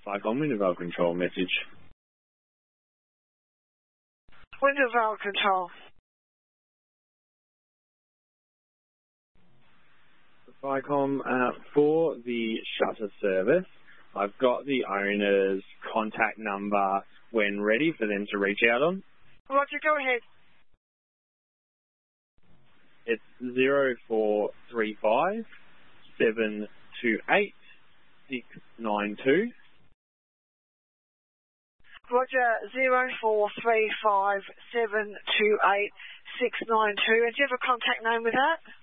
Vicom, window valve control message. Window valve control. Vicom, for the shutter service, I've got the owner's contact number when ready for them to reach out on. Roger, go ahead. It's 0435 728 692. Roger, 0435 728 692. And do you have a contact name with that?